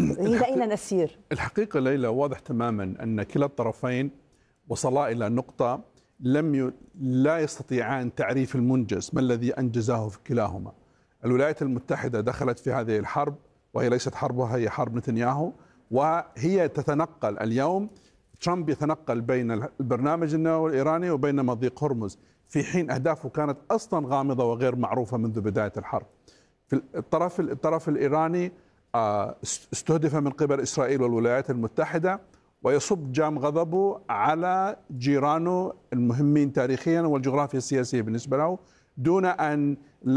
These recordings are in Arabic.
إلى أين نسير؟ الحقيقة ليلى واضح تماما أن كلا الطرفين وصلا إلى نقطة لا يستطيعان تعريف المنجز ما الذي أنجزه في كلاهما. الولايات المتحدة دخلت في هذه الحرب وهي ليست حربها، هي حرب نتنياهو، وهي تتنقل اليوم. ترامب يتنقل بين البرنامج النووي الإيراني وبين مضيق هرمز، في حين أهدافه كانت أصلا غامضة وغير معروفة منذ بداية الحرب. في الطرف الإيراني استهدف من قبل إسرائيل والولايات المتحدة، ويصب جام غضبه على جيرانه المهمين تاريخيا والجغرافيا السياسية بالنسبة له، دون أن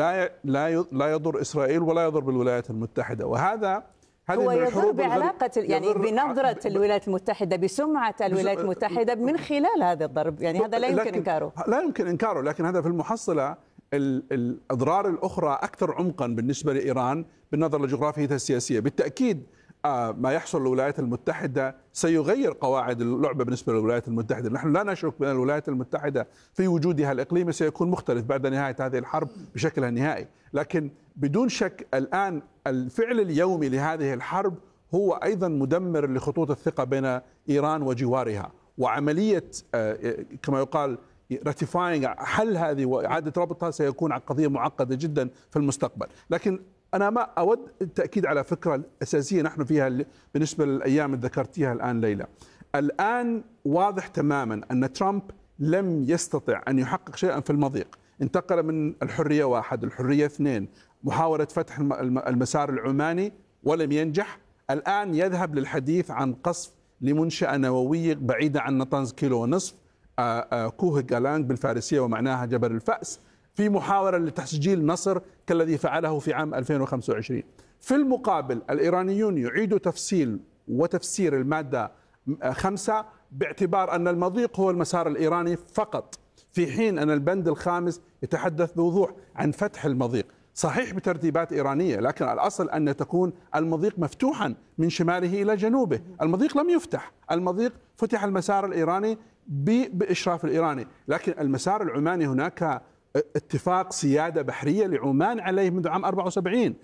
لا يضر إسرائيل ولا يضر بالولايات المتحدة. وهذا هو يضر بعلاقة يعني بنظرة الولايات المتحدة بسمعة الولايات المتحدة من خلال هذا الضرب، يعني هذا لا يمكن إنكاره. لا يمكن إنكاره، لكن هذا في المحصلة الأضرار الأخرى أكثر عمقا بالنسبة لإيران بالنظر لجغرافيتها السياسية. بالتأكيد ما يحصل للولايات المتحدة سيغير قواعد اللعبة بالنسبة للولايات المتحدة. نحن لا نشك بأن الولايات المتحدة في وجودها الإقليمي سيكون مختلف بعد نهاية هذه الحرب بشكلها النهائي، لكن بدون شك الآن الفعل اليومي لهذه الحرب هو أيضا مدمر لخطوط الثقة بين إيران وجوارها، وعملية كما يقال راتيفاينج حل هذه وإعادة ربطها سيكون قضية معقدة جدا في المستقبل. لكن أنا ما أود التأكيد على فكرة أساسية نحن فيها بالنسبة للأيام اللي ذكرتيها الآن ليلى. الآن واضح تماما أن ترامب لم يستطع أن يحقق شيئا في المضيق. انتقل من الحرية 1 الحرية 2، محاولة فتح المسار العماني ولم ينجح. الآن يذهب للحديث عن قصف لمنشأة نووية بعيدة عن نطنز كيلو ونصف، كوه جالانج بالفارسية ومعناها جبل الفأس، في محاولة لتسجيل نصر كالذي فعله في عام 2025. في المقابل الإيرانيون يعيدوا تفصيل وتفسير المادة 5 باعتبار أن المضيق هو المسار الإيراني فقط، في حين أن البند الخامس يتحدث بوضوح عن فتح المضيق، صحيح بترتيبات إيرانية، لكن الأصل أن تكون المضيق مفتوحا من شماله إلى جنوبه. المضيق لم يفتح، المضيق فتح المسار الإيراني بإشراف الإيراني، لكن المسار العماني هناك اتفاق سيادة بحرية لعمان عليه منذ عام 74،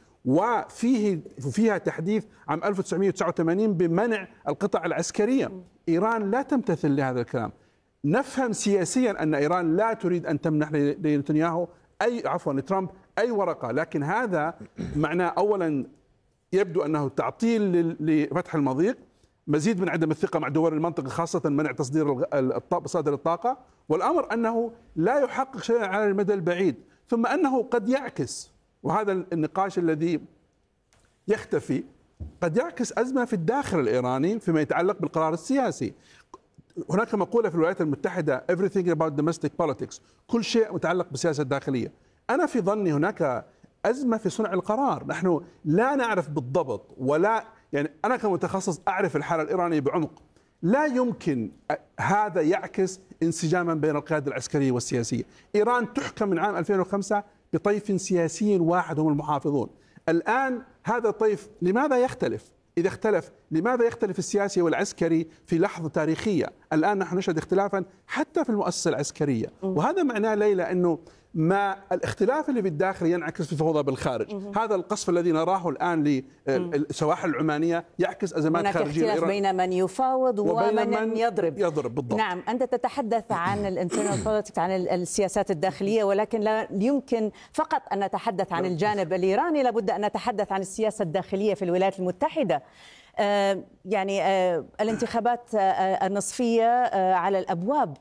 وفيها تحديث عام 1989 بمنع القطع العسكرية. إيران لا تمتثل لهذا الكلام. نفهم سياسيا أن إيران لا تريد أن تمنح لنتنياهو لترامب أي ورقة، لكن هذا معناه أولا يبدو أنه تعطيل لفتح المضيق، مزيد من عدم الثقة مع دول المنطقة، خاصة منع تصدير مصادر الطاقة، والأمر أنه لا يحقق شيئا على المدى البعيد، ثم أنه قد يعكس، وهذا النقاش الذي يختفي، قد يعكس أزمة في الداخل الإيراني فيما يتعلق بالقرار السياسي. هناك مقولة في الولايات المتحدة everything about domestic politics، كل شيء متعلق بالسياسة الداخلية. أنا في ظني هناك أزمة في صنع القرار، نحن لا نعرف بالضبط، ولا يعني أنا كمتخصص أعرف الحالة الإيرانية بعمق. لا يمكن هذا يعكس انسجاما بين القيادة العسكرية والسياسية. إيران تحكم من عام 2005 بطيف سياسي واحد هم المحافظون. الآن هذا الطيف لماذا يختلف؟ إذا اختلف لماذا يختلف السياسي والعسكري في لحظة تاريخية؟ الآن نحن نشهد اختلافا حتى في المؤسسة العسكرية، وهذا معناه ليلى أنه ما الاختلاف اللي بالداخل ينعكس في فوضى بالخارج. هذا القصف الذي نراه الآن للسواحل العمانية يعكس أزمات خارجية. هناك اختلاف بين من يفاوض ومن يضرب بالضبط. نعم، أنت تتحدث عن الانترنال بوليتكس، عن السياسات الداخلية، ولكن لا يمكن فقط أن نتحدث عن الجانب الإيراني، لابد أن نتحدث عن السياسة الداخلية في الولايات المتحدة. يعني الانتخابات النصفية على الأبواب.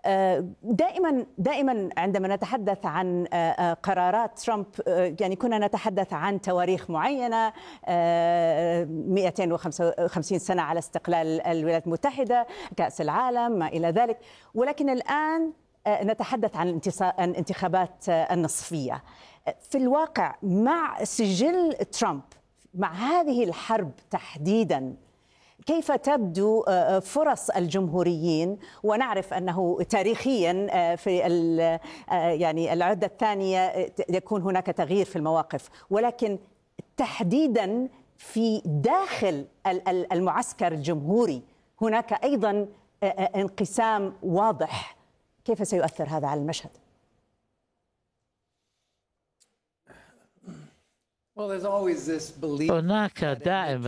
دائما عندما نتحدث عن قرارات ترامب يعني كنا نتحدث عن تواريخ معينة، 255 سنة على استقلال الولايات المتحدة، كأس العالم، ما إلى ذلك، ولكن الآن نتحدث عن الانتخابات النصفية. في الواقع مع سجل ترامب مع هذه الحرب تحديداً، كيف تبدو فرص الجمهوريين؟ ونعرف أنه تاريخيا في يعني العهدة الثانية يكون هناك تغيير في المواقف، ولكن تحديدا في داخل المعسكر الجمهوري هناك أيضا انقسام واضح. كيف سيؤثر هذا على المشهد؟ هناك دائما